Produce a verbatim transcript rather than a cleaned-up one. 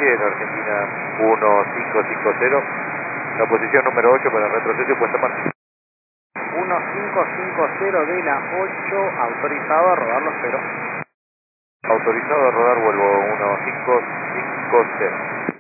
diez, Argentina uno cinco cinco cero, la posición número ocho para retroceso y puesta en marcha. uno cinco cinco cero de la ocho, autorizado a rodar los cero. Autorizado a rodar vuelvo uno cinco cinco cero.